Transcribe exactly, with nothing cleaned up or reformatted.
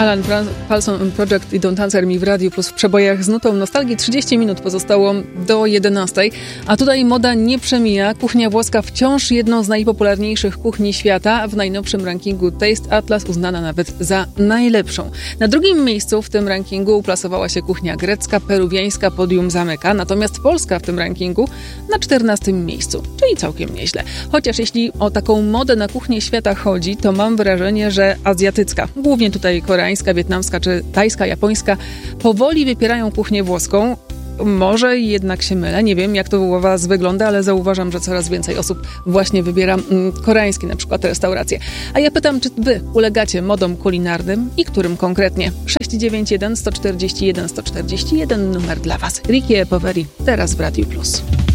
Alan Paulson Project i Don't Answer Me w Radiu Plus w przebojach z nutą nostalgii. trzydzieści minut pozostało do jedenastej, a tutaj moda nie przemija. Kuchnia włoska wciąż jedną z najpopularniejszych kuchni świata. W najnowszym rankingu Taste Atlas uznana nawet za najlepszą. Na drugim miejscu w tym rankingu uplasowała się kuchnia grecka, peruwiańska podium zamyka, natomiast Polska w tym rankingu na czternastym miejscu, czyli całkiem nieźle. Chociaż jeśli o taką modę na kuchnię świata chodzi, to mam wrażenie, że azjatycka, głównie tutaj koreańska, wietnamska czy tajska, japońska, powoli wypierają kuchnię włoską. Może jednak się mylę, nie wiem jak to u was wygląda, ale zauważam, że coraz więcej osób właśnie wybiera mm, koreańskie na przykład restauracje. A ja pytam, czy wy ulegacie modom kulinarnym i którym konkretnie? sześć dziewięć jeden, sto czterdzieści jeden, sto czterdzieści jeden numer dla was. Ricky e Poveri, teraz w Radiu Plus.